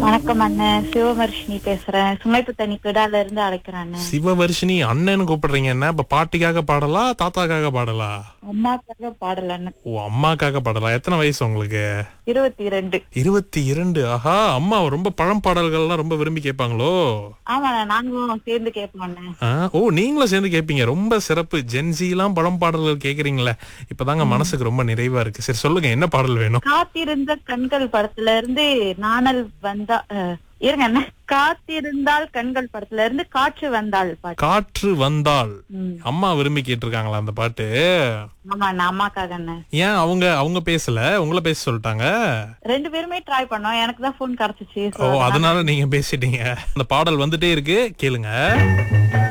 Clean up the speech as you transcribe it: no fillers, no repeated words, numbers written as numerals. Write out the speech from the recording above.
வணக்கம் அண்ணன், சிவவர்ஷினி பேசுறேன். சுமைப்பு தண்ணி பிடால இருந்து அழைக்கிறேன் அண்ணன். சிவவர்ஷினி அண்ணன்னு கூப்பிடுறீங்க. என்ன இப்ப பாட்டிக்காக பாடலா தாத்தாக்காக பாடலா? அம்மாக்காக பாடல அண்ணன். ஓ, அம்மாக்காக பாடலா. எத்தனை வயசு உங்களுக்கு? 22. 22. ஆஹா, அம்மா ரொம்ப பழம்பாடல்கள்லாம் ரொம்ப விரும்பி கேட்பாங்களோ? ஆமா அண்ணன், நாங்களும் சேர்ந்து கேட்போம் அண்ணன். ஓ, நீங்களும் சேர்ந்து கேட்பீங்க. ரொம்ப சிறப்பு. ஜென்சி எல்லாம் பழம்பாடல்கள் கேக்குறீங்களே, இப்பதாங்க மனசுக்கு ரொம்ப நிறைவா இருக்கு. சரி சொல்லுங்க, என்ன பாடல் வேணும்? காத்திருந்த கண்கள் படத்துல இருந்து நாணல் வந்தா இருங்க அண்ணன். காத்திருந்தால் கண்கள் படத்துல இருந்து காற்று வந்தாள் பாட்டு. காற்று வந்தால். ம். அம்மா விரும்பி கேட்டிருக்காங்களா அந்த பாட்டு? ஆமா அண்ணன், அம்மாக்காக அண்ணன். ஏன் அவங்க பேசல, உங்களை பேச சொல்லிட்டாங்க? 2 பேருமே ட்ரை பண்ணோம், எனக்கு தான் போன் கிடைச்சிச்சு. ஓ, அதனால நீங்க பேசிட்டீங்க. அந்த பாடல் வந்துட்டே இருக்கு, கேளுங்க.